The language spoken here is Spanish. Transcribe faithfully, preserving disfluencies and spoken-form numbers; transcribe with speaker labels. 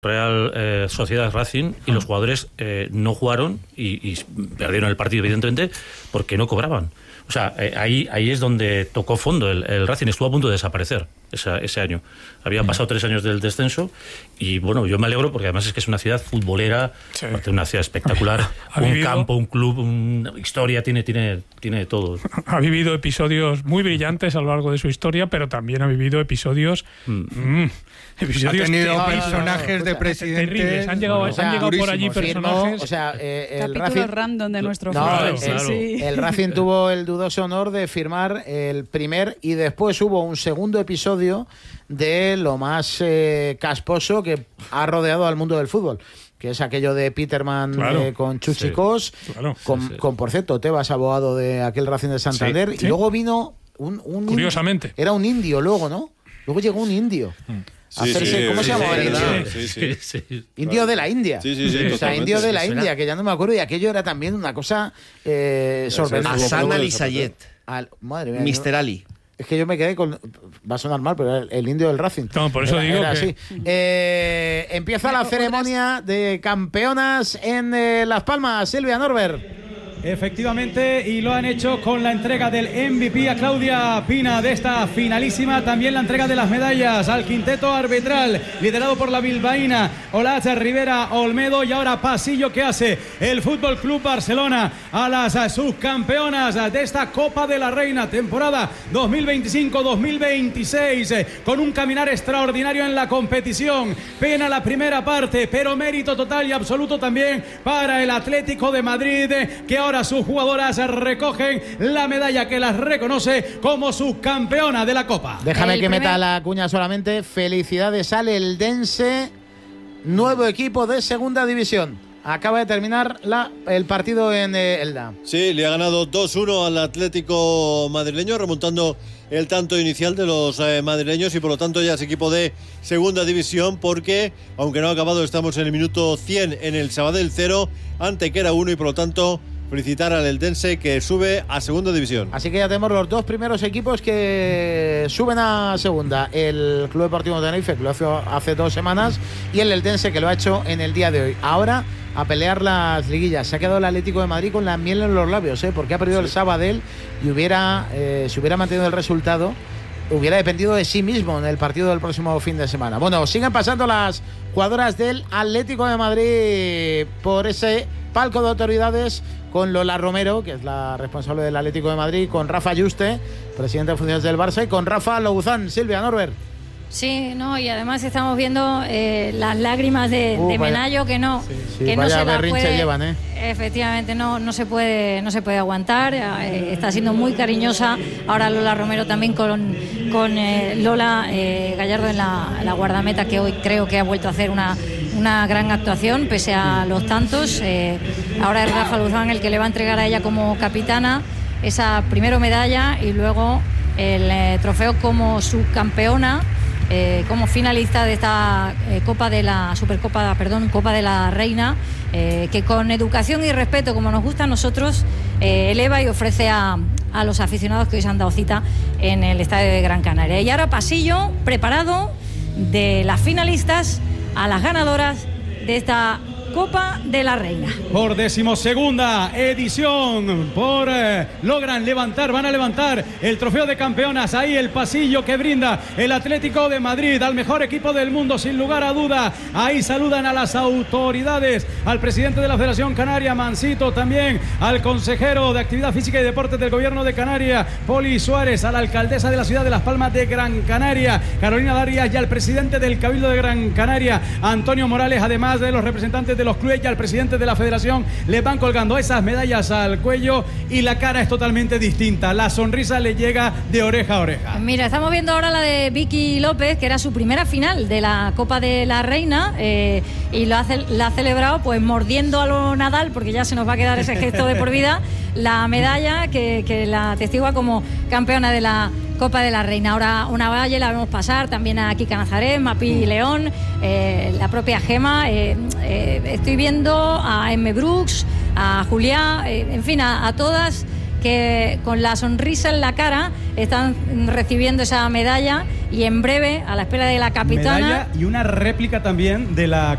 Speaker 1: Real eh, Sociedad Racing y los jugadores eh, no jugaron y, y perdieron el partido, evidentemente, porque no cobraban. O sea, eh, ahí ahí es donde tocó fondo. El, el Racing estuvo a punto de desaparecer esa, ese año. Habían pasado tres años del descenso y, bueno, yo me alegro porque además es que es una ciudad futbolera, sí. Una ciudad espectacular, un vivido, campo, un club, una historia, tiene, tiene, tiene todo.
Speaker 2: Ha vivido episodios muy brillantes a lo largo de su historia, pero también ha vivido episodios... Mm. Mm,
Speaker 3: episodios ha tenido que, personajes no, de presidentes
Speaker 2: terribles. Han llegado, o sea, han llegado por allí personajes.
Speaker 4: No, o sea, eh, el
Speaker 5: capítulo
Speaker 4: Racing,
Speaker 5: random de nuestro
Speaker 4: no,
Speaker 5: fútbol.
Speaker 4: El,
Speaker 5: sí, sí.
Speaker 4: el Racing tuvo el dudoso honor de firmar el primer y después hubo un segundo episodio de lo más eh, casposo que ha rodeado al mundo del fútbol, que es aquello de Peterman claro, eh, con Chuchicos,
Speaker 2: sí, claro,
Speaker 4: con,
Speaker 2: sí, sí.
Speaker 4: con, por cierto, Tebas, abogado de aquel Racing de Santander, sí, y sí. luego vino un, un
Speaker 2: curiosamente
Speaker 4: indio, era un indio luego, ¿no? Luego llegó un indio. Mm.
Speaker 6: Sí,
Speaker 4: hacerse,
Speaker 6: sí,
Speaker 4: ¿cómo
Speaker 6: sí,
Speaker 4: se llama
Speaker 6: sí,
Speaker 4: el indio?
Speaker 6: Sí, sí, sí.
Speaker 4: Sí. Indio de la India.
Speaker 6: Sí, sí, sí,
Speaker 4: o sea, indio de la India, que ya no me acuerdo, y aquello era también una cosa eh, sorprendente.
Speaker 7: Hassan Ali Sayed.
Speaker 4: Al, madre mía.
Speaker 7: mister
Speaker 4: ¿no?
Speaker 7: Ali.
Speaker 4: Es que yo me quedé con... Va a sonar mal, pero era el, el indio del Racing.
Speaker 2: No, por eso
Speaker 4: era,
Speaker 2: digo
Speaker 4: era
Speaker 2: que...
Speaker 4: así. Eh, empieza la ceremonia de campeonas en eh, Las Palmas. Silvia Norbert.
Speaker 8: Efectivamente, y lo han hecho con la entrega del M V P a Claudia Pina de esta finalísima, también la entrega de las medallas al quinteto arbitral liderado por la bilbaína Olache Rivera Olmedo, y ahora pasillo que hace el Fútbol Club Barcelona a las subcampeonas de esta Copa de la Reina temporada dos mil veinticinco dos mil veintiséis, con un caminar extraordinario en la competición. Pena la primera parte, pero mérito total y absoluto también para el Atlético de Madrid, que ahora Ahora sus jugadoras recogen la medalla que las reconoce como subcampeona de la Copa.
Speaker 4: Déjame
Speaker 5: el
Speaker 4: que
Speaker 5: primer...
Speaker 4: meta la cuña solamente. Felicidades al Eldense, nuevo equipo de segunda división. Acaba de terminar la, el partido en eh, Elda.
Speaker 6: Sí, le ha ganado dos uno al Atlético madrileño, remontando el tanto inicial de los eh, madrileños, y por lo tanto ya es equipo de segunda división, porque aunque no ha acabado, estamos en el minuto cien en el Sabadell cero, Antequera uno, y por lo tanto felicitar al Eldense, que sube a segunda división.
Speaker 4: Así que ya tenemos los dos primeros equipos que suben a segunda. El Club Deportivo Tenerife, que lo hace hace dos semanas, y el Eldense, que lo ha hecho en el día de hoy. Ahora a pelear las liguillas. Se ha quedado el Atlético de Madrid con la miel en los labios, ¿eh? Porque ha perdido sí. el Sabadell, y hubiera eh, si hubiera mantenido el resultado, hubiera dependido de sí mismo en el partido del próximo fin de semana. Bueno, siguen pasando las jugadoras del Atlético de Madrid por ese palco de autoridades, con Lola Romero, que es la responsable del Atlético de Madrid, con Rafa Yuste, presidente de funciones del Barça, y con Rafa Louzán. Silvia Norbert.
Speaker 5: Sí, no, y además estamos viendo eh, las lágrimas de,
Speaker 4: uh,
Speaker 5: de
Speaker 4: vaya,
Speaker 5: Menayo, que no,
Speaker 4: sí, sí,
Speaker 5: que no
Speaker 4: vaya
Speaker 5: se las puede,
Speaker 4: llevan, ¿eh?
Speaker 5: Efectivamente, no, no se puede, no se puede aguantar. Eh, está siendo muy cariñosa. Ahora Lola Romero también con, con eh, Lola eh, Gallardo en la, la guardameta, que hoy creo que ha vuelto a hacer una, una gran actuación pese a los tantos. Eh, ahora es Rafa Louzán el que le va a entregar a ella como capitana esa primero medalla y luego el eh, trofeo como subcampeona. Eh, como finalista de esta eh, Copa de la Supercopa, perdón, Copa de la Reina, eh, que con educación y respeto, como nos gusta a nosotros, eh, eleva y ofrece a, a los aficionados que hoy se han dado cita en el Estadio de Gran Canaria. Y ahora pasillo preparado de las finalistas a las ganadoras de esta Copa de la Reina.
Speaker 8: Por decimosegunda edición, por eh, logran levantar, van a levantar el trofeo de campeonas. Ahí el pasillo que brinda el Atlético de Madrid al mejor equipo del mundo, sin lugar a duda. Ahí saludan a las autoridades, al presidente de la Federación Canaria, Mansito, también al consejero de Actividad Física y Deportes del Gobierno de Canarias, Poli Suárez, a la alcaldesa de la ciudad de Las Palmas de Gran Canaria, Carolina Darias, y al presidente del Cabildo de Gran Canaria, Antonio Morales, además de los representantes de los clubes y al presidente de la federación. Le van colgando esas medallas al cuello y la cara es totalmente distinta. La sonrisa le llega de oreja a oreja.
Speaker 5: Mira, estamos viendo ahora la de Vicky López, que era su primera final de la Copa de la Reina, eh, y lo ha, la ha celebrado pues mordiendo a lo Nadal, porque ya se nos va a quedar ese gesto de por vida, la medalla que, que la atestigua como campeona de la Copa de la Reina. Ahora una valle la vemos pasar, también a Kika Nazaret, Mapi León, eh, la propia Gema. Eh, eh, estoy viendo a M. Brooks, a Juliá, eh, en fin, a, a todas que con la sonrisa en la cara están recibiendo esa medalla y en breve, a la espera de la capitana.
Speaker 8: Medalla y una réplica también de la